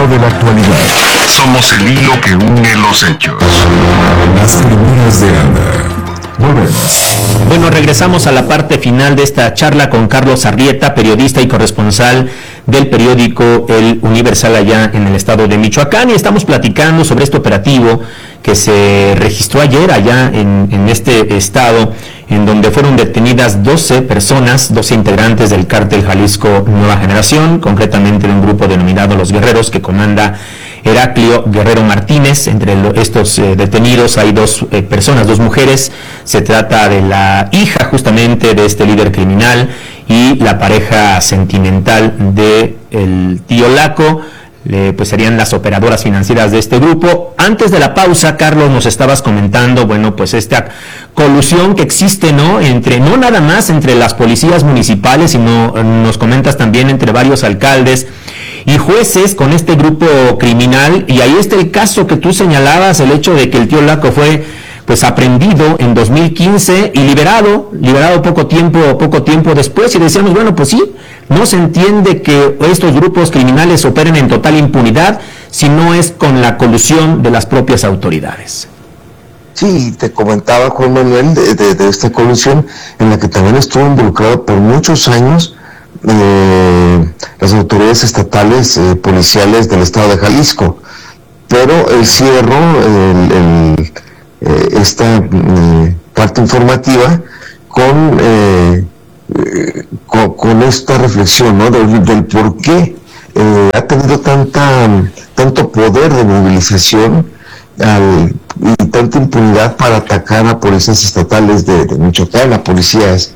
filo de la actualidad. Somos el hilo que une los hechos. Las primeras de Ana. Volvemos. Bueno, regresamos a la parte final de esta charla con Carlos Arrieta, periodista y corresponsal del periódico El Universal allá en el estado de Michoacán, y estamos platicando sobre este operativo que se registró ayer allá en este estado, en donde fueron detenidas 12 personas, 12 integrantes del cártel Jalisco Nueva Generación, concretamente de un grupo denominado Los Guerreros, que comanda Heraclio Guerrero Martínez. Entre estos detenidos hay dos personas, dos mujeres. Se trata de la hija justamente de este líder criminal y la pareja sentimental de el tío Laco. Pues serían las operadoras financieras de este grupo. Antes de la pausa, Carlos, nos estabas comentando, bueno, pues esta colusión que existe, ¿no? No nada más entre las policías municipales, sino nos comentas también entre varios alcaldes y jueces con este grupo criminal. Y ahí está el caso que tú señalabas, el hecho de que el tío Laco fue pues aprendido en 2015 y liberado poco tiempo después, y decíamos, bueno, pues sí, no se entiende que estos grupos criminales operen en total impunidad si no es con la colusión de las propias autoridades. Sí, te comentaba, Juan Manuel, de esta colusión en la que también estuvo involucrado por muchos años las autoridades estatales policiales del estado de Jalisco, pero el cierro, esta parte informativa con esta reflexión, ¿no? del por qué ha tenido tanto poder de movilización y tanta impunidad para atacar a policías estatales de Michoacán, a policías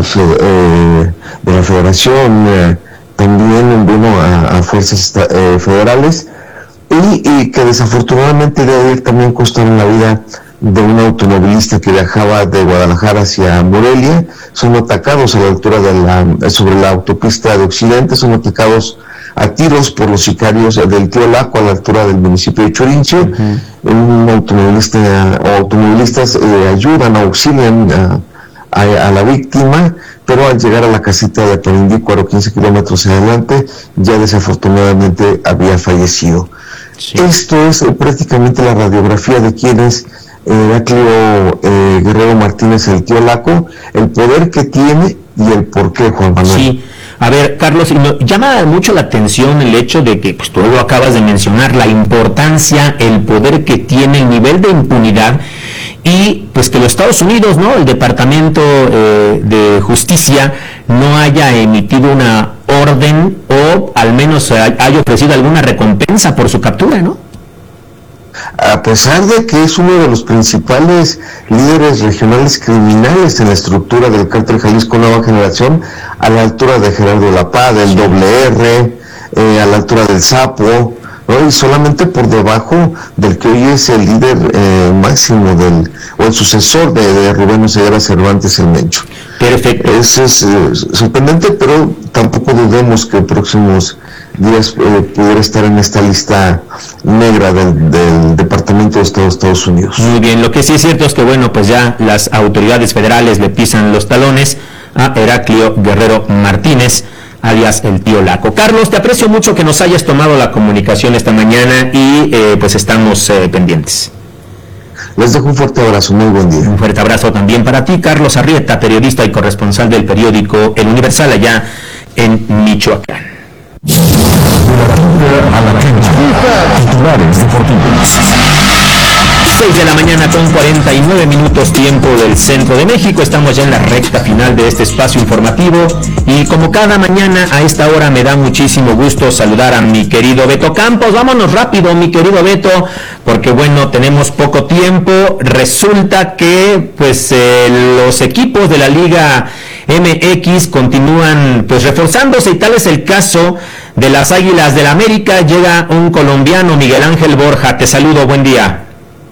de la Federación, también a fuerzas federales, y que desafortunadamente de ayer también costaron la vida de un automovilista que viajaba de Guadalajara hacia Morelia. Son atacados a la altura sobre la autopista de Occidente, son atacados a tiros por los sicarios del tío Laco a la altura del municipio de Chorinche. Un automovilistas ayudan, auxilian a la víctima, pero al llegar a la casita de Perindícuaro, 15 kilómetros adelante, ya desafortunadamente había fallecido. Sí. Esto es prácticamente la radiografía de quién es Heraclio Guerrero Martínez, el tío Laco, el poder que tiene y el por qué, Juan Manuel. Sí. A ver, Carlos, y me llama mucho la atención el hecho de que, pues tú lo acabas de mencionar, la importancia, el poder que tiene, el nivel de impunidad, y pues que los Estados Unidos, ¿no?, el Departamento de Justicia no haya emitido una orden o al menos haya ofrecido alguna recompensa por su captura, ¿no? A pesar de que es uno de los principales líderes regionales criminales en la estructura del cártel Jalisco Nueva Generación, a la altura de Gerardo Lapá, del WR, a la altura del Sapo, ¿no? Y solamente por debajo del que hoy es el líder máximo o el sucesor de Rubén Oseguera Cervantes, el Mencho. Perfecto. Eso es sorprendente, pero tampoco dudemos que en próximos días pudiera estar en esta lista negra del Departamento de Estados Unidos. Muy bien, lo que sí es cierto es que, bueno, pues ya las autoridades federales le pisan los talones a Heraclio Guerrero Martínez, alias el tío Laco. Carlos, te aprecio mucho que nos hayas tomado la comunicación esta mañana y pues estamos pendientes. Les dejo un fuerte abrazo, muy buen día. Un fuerte abrazo también para ti, Carlos Arrieta, periodista y corresponsal del periódico El Universal allá en Michoacán. A la cancha. Titulares deportivos. 6 de la mañana con 49 minutos tiempo del centro de México. Estamos ya en la recta final de este espacio informativo y como cada mañana a esta hora me da muchísimo gusto saludar a mi querido Beto Campos. Vámonos rápido, mi querido Beto, porque bueno, tenemos poco tiempo. Resulta que pues los equipos de la Liga MX continúan pues reforzándose y tal es el caso de las Águilas del América. Llega un colombiano, Miguel Ángel Borja. Te saludo, buen día.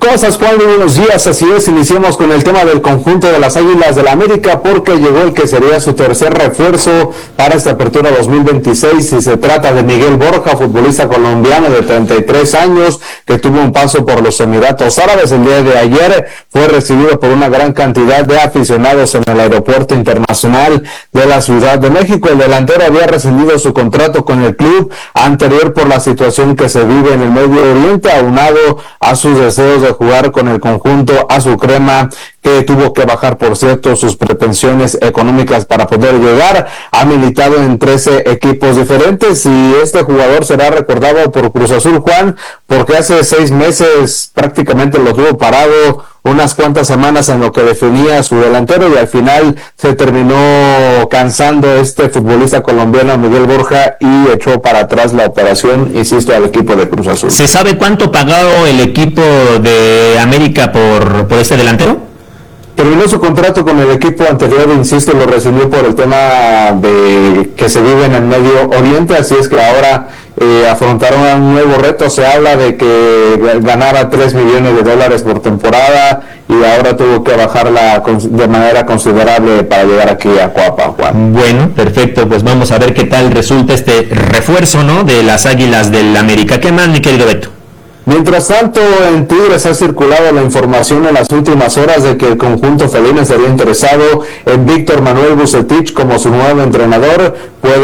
Cosas, Juan, de buenos días, así es, iniciamos con el tema del conjunto de las Águilas del América porque llegó el que sería su tercer refuerzo para esta apertura 2026 y se trata de Miguel Borja, futbolista colombiano de 33 años que tuvo un paso por los Emiratos Árabes. El día de ayer fue recibido por una gran cantidad de aficionados en el aeropuerto internacional de la Ciudad de México. El delantero había rescindido su contrato con el club anterior por la situación que se vive en el Medio Oriente, aunado a sus deseos de jugar con el conjunto azucrema, que tuvo que bajar, por cierto, sus pretensiones económicas para poder llegar. Ha militado en 13 equipos diferentes y este jugador será recordado por Cruz Azul, Juan, porque hace 6 meses prácticamente lo tuvo parado unas cuantas semanas en lo que definía a su delantero y al final se terminó cansando este futbolista colombiano Miguel Borja y echó para atrás la operación, insisto, al equipo de Cruz Azul. ¿Se sabe cuánto pagó el equipo de América por este delantero? Terminó su contrato con el equipo anterior, insisto, lo rescindió por el tema de que se vive en el Medio Oriente, así es que ahora afrontaron un nuevo reto. Se habla de que ganara $3 millones por temporada y ahora tuvo que bajarla de manera considerable para llegar aquí a Coapa, Juan. Bueno, perfecto, pues vamos a ver qué tal resulta este refuerzo, ¿no?, de las Águilas del América. ¿Qué más, mi querido Beto? Mientras tanto, en Tigres ha circulado la información en las últimas horas de que el conjunto felino estaría interesado en Víctor Manuel Vucetich como su nuevo entrenador.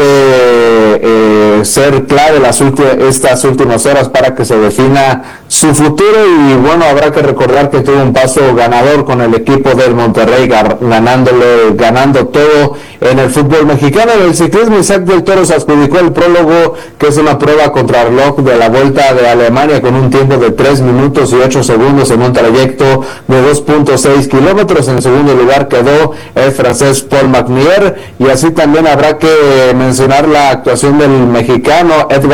Puede ser clave estas últimas horas para que se defina su futuro y bueno, habrá que recordar que tuvo un paso ganador con el equipo del Monterrey, ganando todo en el fútbol mexicano. En el ciclismo, Isaac del Toro se adjudicó el prólogo, que es una prueba contrarreloj de la Vuelta de Alemania con un tiempo de 3 minutos y 8 segundos en un trayecto de 2.6 kilómetros. En segundo lugar quedó el francés Paul Magnier y así también habrá que mencionar la actuación del mexicano Edgar